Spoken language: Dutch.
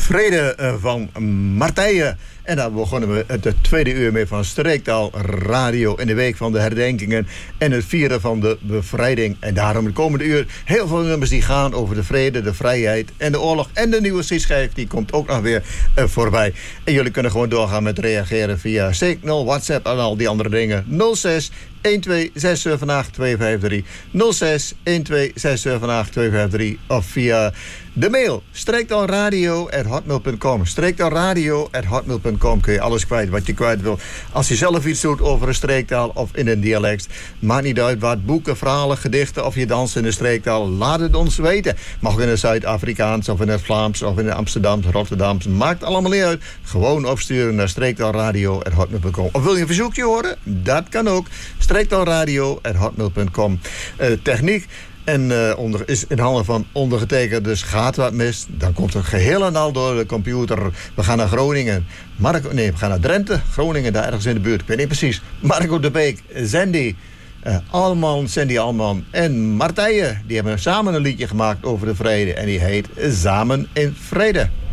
Vrede van Martije. En daar begonnen we het tweede uur mee van Streektaal Radio in de week van de herdenkingen en het vieren van de bevrijding. En daarom de komende uur heel veel nummers die gaan over de vrede, de vrijheid en de oorlog. En de nieuwe C-schijf die komt ook nog weer voorbij. En jullie kunnen gewoon doorgaan met reageren via Signal, WhatsApp en al die andere dingen. 06 12678 06 12678 of via de mail streektaalradio@hotmail.com. streektaalradio@hotmail.com kun je alles kwijt wat je kwijt wil. Als je zelf iets doet over een streektaal of in een dialect, maakt niet uit wat, boeken, verhalen, gedichten of je danst in de streektaal, laat het ons weten. Mag in het Zuid-Afrikaans of in het Vlaams of in het Amsterdams, Rotterdams, maakt allemaal niet uit. Gewoon opsturen naar streektaalradio@hotmail.com. Of wil je een verzoekje horen? Dat kan ook. streektaalradio@hotmail.com. Techniek is in handen van ondergetekend, dus gaat wat mis, dan komt het geheel en al door de computer. We gaan naar Groningen. We gaan naar Drenthe, Groningen, daar ergens in de buurt. Ik weet niet precies. Marco de Beek, Sandy Alman en Martije, die hebben samen een liedje gemaakt over de vrede. En die heet Samen in Vrede.